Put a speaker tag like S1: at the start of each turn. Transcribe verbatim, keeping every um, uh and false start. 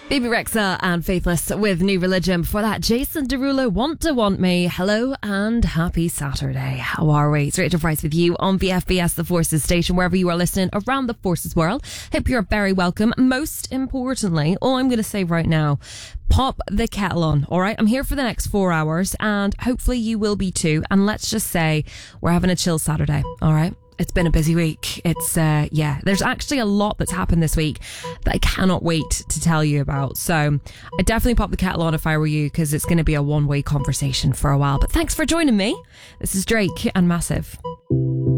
S1: Baby Rexha and Faithless with New Religion. Before that, Jason Derulo, Want to Want Me. Hello and happy Saturday. How are we? It's Rachel Price with you on B F B S The Forces station, wherever you are listening around the Forces world. Hope you're very welcome. Most importantly, all I'm going to say right now, pop the kettle on, all right? I'm here for the next four hours and hopefully you will be too. And let's just say we're having a chill Saturday, all right? It's been a busy week. It's, uh, yeah, there's actually a lot that's happened this week that I cannot wait to tell you about. So I definitely pop the kettle on if I were you, because it's going to be a one-way conversation for a while. But thanks for joining me. This is Drake and Massive.